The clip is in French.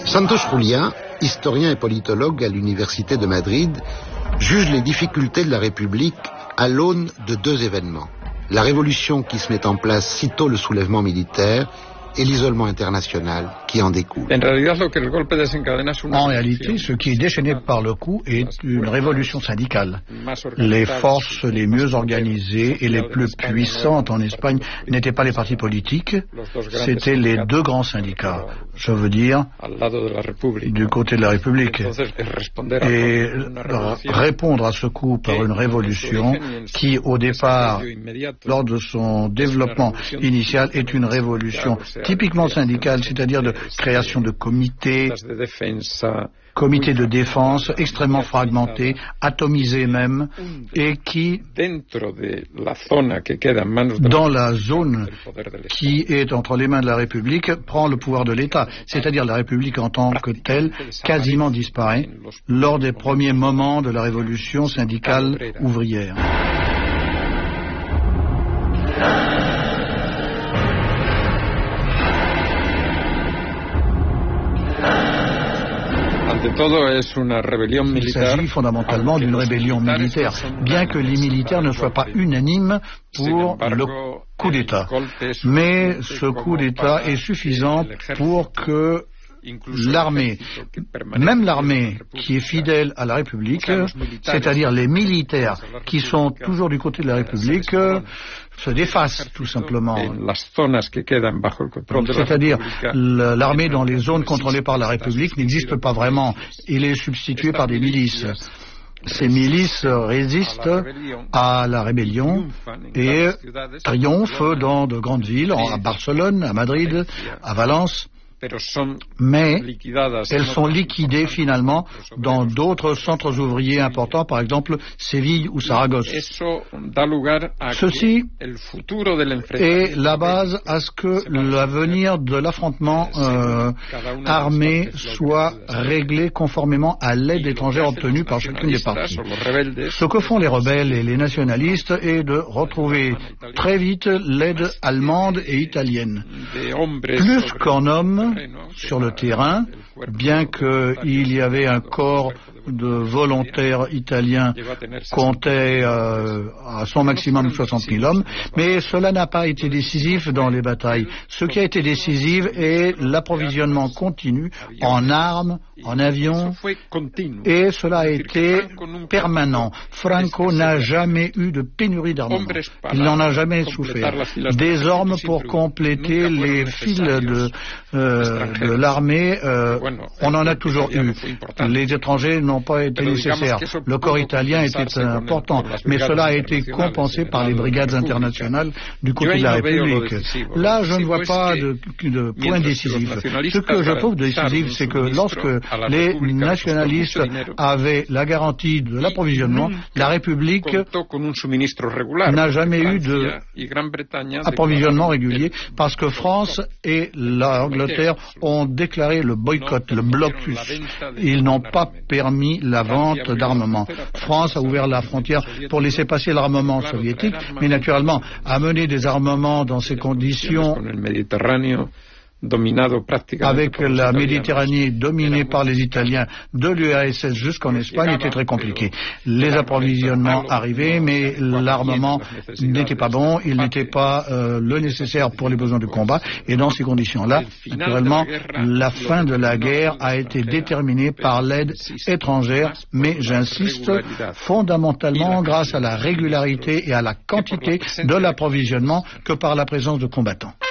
Santos Juliá, historien et politologue à l'Université de Madrid, juge les difficultés de la République à l'aune de deux événements. La révolution qui se met en place sitôt le soulèvement militaire et l'isolement international qui en découle. En réalité, ce qui est déchaîné par le coup est une révolution syndicale. Les forces les mieux organisées et les plus puissantes en Espagne n'étaient pas les partis politiques, c'était les deux grands syndicats, je veux dire, du côté de la République. Et répondre à ce coup par une révolution qui, au départ, lors de son développement initial, est une révolution typiquement syndicale, c'est-à-dire de création de comités de défense extrêmement fragmentés, atomisés même, et qui, dans la zone qui est entre les mains de la République, prend le pouvoir de l'État. C'est-à-dire la République en tant que telle quasiment disparaît lors des premiers moments de la révolution syndicale ouvrière. Il s'agit fondamentalement d'une rébellion militaire, bien que les militaires ne soient pas unanimes pour le coup d'État. Mais ce coup d'État est suffisant pour que l'armée, même l'armée qui est fidèle à la République, c'est-à-dire les militaires qui sont toujours du côté de la République, se défasse tout simplement. C'est-à-dire l'armée dans les zones contrôlées par la République n'existe pas vraiment. Il est substitué par des milices. Ces milices résistent à la rébellion et triomphent dans de grandes villes, à Barcelone, à Madrid, à Valence. Mais elles sont liquidées finalement dans d'autres centres ouvriers importants, par exemple Séville ou Saragosse. Ceci est la base à ce que l'avenir de l'affrontement armé soit réglé conformément à l'aide étrangère obtenue par chacune des parties. Ce que font les rebelles et les nationalistes est de retrouver très vite l'aide allemande et italienne. Plus qu'en hommes sur le terrain, bien qu'il y avait un corps de volontaires italiens comptait à son maximum 60 000 hommes, mais cela n'a pas été décisif dans les batailles. Ce qui a été décisif est l'approvisionnement continu en armes, en avions, et cela a été permanent. Franco n'a jamais eu de pénurie d'armement. Il n'en a jamais souffert. Des armes pour compléter les fils de l'armée, on en a toujours eu. Les étrangers n'ont pas été nécessaires. Le corps italien était important, mais cela a été compensé par les brigades internationales du côté de la République. Là, je ne vois pas de point décisif. Ce que je trouve décisif, c'est que lorsque les nationalistes avaient la garantie de l'approvisionnement, la République n'a jamais eu d'approvisionnement régulier parce que France et l'Angleterre ont déclaré le boycott, le blocus. Ils n'ont pas permis la vente d'armement. France a ouvert la frontière pour laisser passer l'armement soviétique, mais naturellement, amener des armements dans ces conditions avec la Méditerranée dominée par les Italiens de l'URSS jusqu'en Espagne était très compliqué. Les approvisionnements arrivaient, mais l'armement n'était pas bon, il n'était pas le nécessaire pour les besoins du combat, et dans ces conditions-là, naturellement, la fin de la guerre a été déterminée par l'aide étrangère, mais j'insiste, fondamentalement grâce à la régularité et à la quantité de l'approvisionnement que par la présence de combattants.